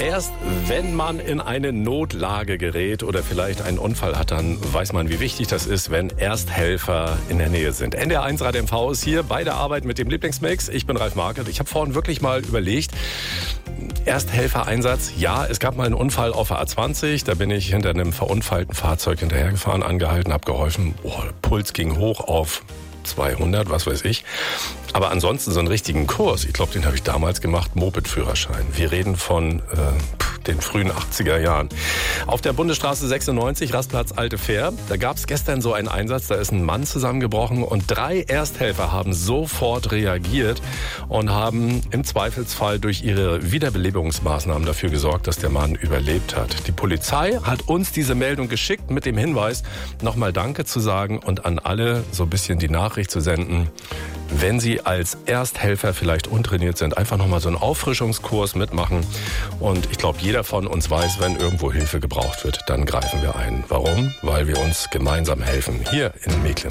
Erst wenn man in eine Notlage gerät oder vielleicht einen Unfall hat, dann weiß man, wie wichtig das ist, wenn Ersthelfer in der Nähe sind. NDR1 Rad MV ist hier bei der Arbeit mit dem Lieblingsmix. Ich bin Ralf Markert. Ich habe vorhin wirklich mal überlegt, Ersthelfereinsatz, ja, es gab mal einen Unfall auf der A20, da bin ich hinter einem verunfallten Fahrzeug hinterhergefahren, angehalten, habe geholfen, Puls ging hoch auf 200, was weiß ich. Aber ansonsten so einen richtigen Kurs, ich glaube, den habe ich damals gemacht, Moped-Führerschein. Wir reden von den frühen 80er Jahren. Auf der Bundesstraße 96, Rastplatz Alte Fähr, da gab es gestern so einen Einsatz, da ist ein Mann zusammengebrochen und 3 Ersthelfer haben sofort reagiert und haben im Zweifelsfall durch ihre Wiederbelebungsmaßnahmen dafür gesorgt, dass der Mann überlebt hat. Die Polizei hat uns diese Meldung geschickt mit dem Hinweis, nochmal Danke zu sagen und an alle so ein bisschen die Nachricht zu senden, wenn Sie als Ersthelfer vielleicht untrainiert sind, einfach nochmal so einen Auffrischungskurs mitmachen. Und ich glaube, jeder von uns weiß, wenn irgendwo Hilfe gebraucht wird, dann greifen wir ein. Warum? Weil wir uns gemeinsam helfen. Hier in Mecklenburg.